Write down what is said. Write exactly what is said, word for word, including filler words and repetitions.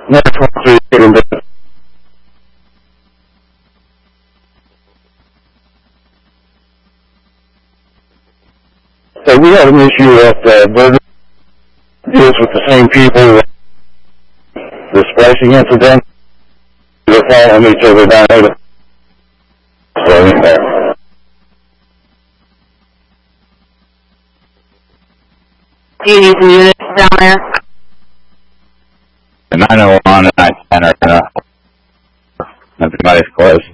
nine twenty-three getting back. So we have an issue that uh, Burger deals with the same people. The splicing incident. They're following each other down there. So anyway. Do you need some units down there? The nine oh one and nine ten are uh, everybody's close.